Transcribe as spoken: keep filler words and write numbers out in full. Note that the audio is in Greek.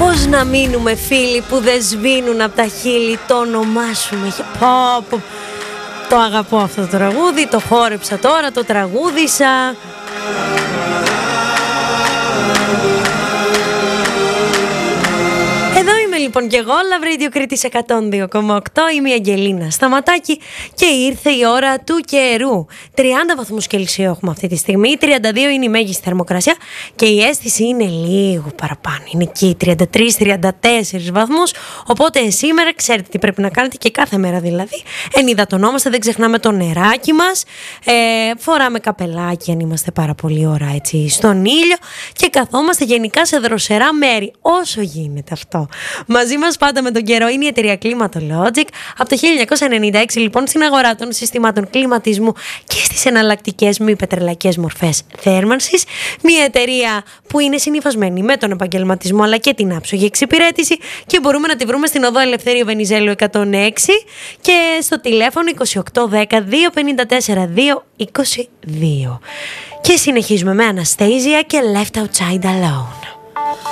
Πώς να μείνουμε φίλοι που δεν σβήνουν από τα χείλη το όνομά σου με... πω, πω. Το αγαπώ αυτό το τραγούδι, το χόρεψα τώρα, το τραγούδισα. Εδώ είμαι λοιπόν και εγώ, Love Radio Κρήτης εκατόν δύο κόμμα οκτώ, είμαι η Αγγελίνα Σταματάκη και ήρθε η ώρα του καιρού. τριάντα βαθμούς Κελσίου έχουμε αυτή τη στιγμή, τριάντα δύο είναι η μέγιστη θερμοκρασία και η αίσθηση είναι λίγο παραπάνω, είναι εκεί τριάντα τρεις τριάντα τέσσερις βαθμούς, οπότε σήμερα ξέρετε τι πρέπει να κάνετε και κάθε μέρα δηλαδή. Ενυδατωνόμαστε, δεν ξεχνάμε το νεράκι μας, ε, φοράμε καπελάκι αν είμαστε πάρα πολύ ώρα έτσι στον ήλιο και καθόμαστε γενικά σε δροσερά μέρη, όσο γίνεται αυτό. Μαζί μας πάντα με τον καιρό είναι η εταιρεία Climatologic. Από το χίλια εννιακόσια ενενήντα έξι λοιπόν στην αγορά των συστημάτων κλιματισμού και στις εναλλακτικές μη πετρελαϊκές μορφές θέρμανσης. Μια εταιρεία που είναι συνυφασμένη με τον επαγγελματισμό αλλά και την άψογη εξυπηρέτηση και μπορούμε να τη βρούμε στην οδό Ελευθερίου Βενιζέλου εκατόν έξι και στο τηλέφωνο είκοσι οκτώ δέκα δύο πενήντα τέσσερα δύο είκοσι δύο. Και συνεχίζουμε με Anastasia και Left Outside Alone.